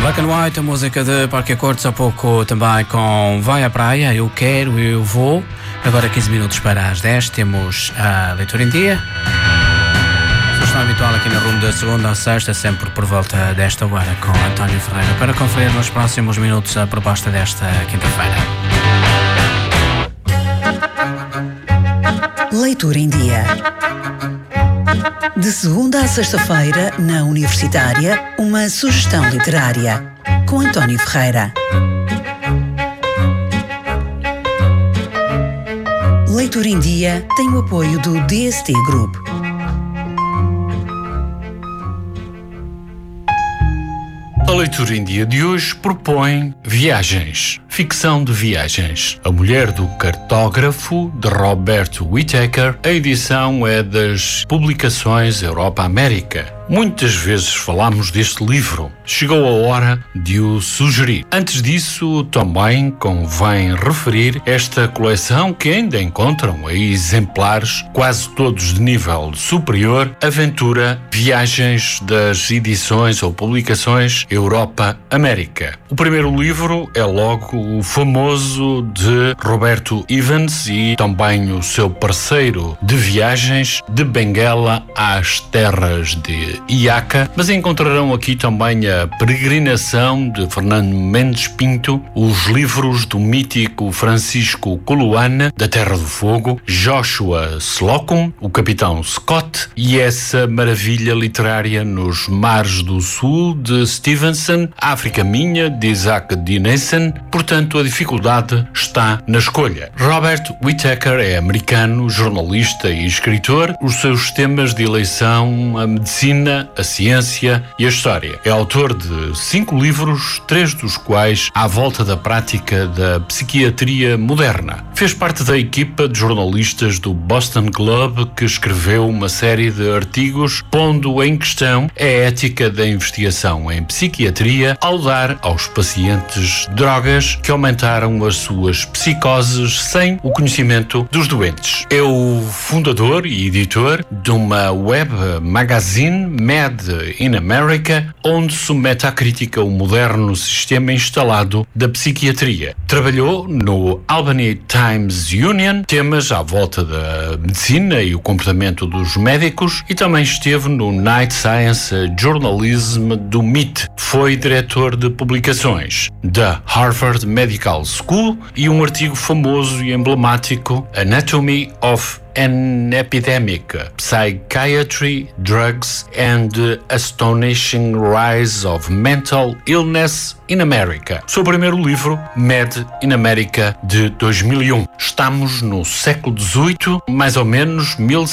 Black and White, a música de Parque Acordes, há pouco também com Vai à Praia, Eu Quero, Eu Vou. Agora 15 minutos para as 10, temos a leitura em dia. Sugestão habitual aqui na Rumo da segunda à sexta, sempre por volta desta hora, com António Ferreira, para conferir nos próximos minutos a proposta desta quinta-feira. Leitura em dia. De segunda à sexta-feira, na Universitária, uma sugestão literária, com António Ferreira. Leitura em dia tem o apoio do DST Group. A leitura em dia de hoje propõe Viagens, ficção de viagens. A Mulher do Cartógrafo, de Robert Whittaker. A edição é das Publicações Europa-América. Muitas vezes falámos deste livro. Chegou a hora de o sugerir. Antes disso, também convém referir esta coleção que ainda encontram em exemplares, quase todos de nível superior, Aventura, Viagens das Edições ou Publicações Europa-América. O primeiro livro é logo o famoso de Roberto Evans e também o seu parceiro de viagens, de Benguela às terras de Iaca, mas encontrarão aqui também a Peregrinação de Fernando Mendes Pinto, os livros do mítico Francisco Coluana, da Terra do Fogo, Joshua Slocum, o Capitão Scott, e essa maravilha literária Nos Mares do Sul, de Stevenson, África Minha, de Isaac Dinesen. Portanto, a dificuldade está na escolha. Robert Whittaker é americano, jornalista e escritor. Os seus temas de eleição, a medicina, a ciência e a história. É autor de 5 livros, 3 dos quais à volta da prática da psiquiatria moderna. Fez parte da equipa de jornalistas do Boston Globe, que escreveu uma série de artigos pondo em questão a ética da investigação em psiquiatria ao dar aos pacientes drogas que aumentaram as suas psicoses sem o conhecimento dos doentes. É o fundador e editor de uma web magazine, Mad in America, onde submete à crítica o moderno sistema instalado da psiquiatria. Trabalhou no Albany Times Union, temas à volta da medicina e o comportamento dos médicos, e também esteve no Night Science Journalism do MIT. Foi diretor de publicações da Harvard Medical School e um artigo famoso e emblemático, Anatomy of an Epidemic, Psychiatry, Drugs and the Astonishing Rise of Mental Illness in America. Seu primeiro livro, Mad in America, de 2001. Estamos no século XVIII, mais ou menos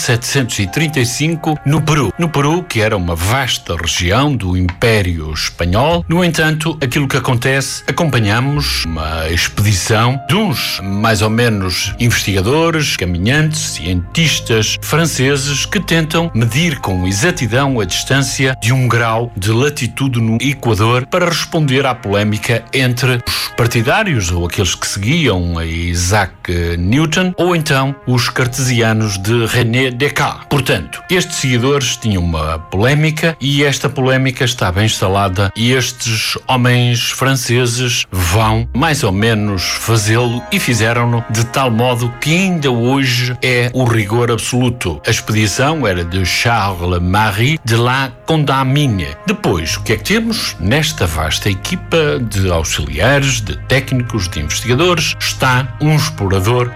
1735, no Peru. No Peru, que era uma vasta região do Império Espanhol. No entanto, aquilo que acontece, acompanhamos uma expedição de uns, mais ou menos, investigadores, caminhantes, cientistas franceses que tentam medir com exatidão a distância de um grau de latitude no Equador para responder à polémica entre os partidários ou aqueles que seguiam a Isaac Newton ou então os cartesianos de René Descartes. Portanto, estes seguidores tinham uma polémica e esta polémica está bem instalada e estes homens franceses vão mais ou menos fazê-lo e fizeram-no de tal modo que ainda hoje é o rigor absoluto. A expedição era de Charles-Marie de la Condamine. Depois, o que é que temos? Nesta vasta equipa de auxiliares, de técnicos, de investigadores, está um explorador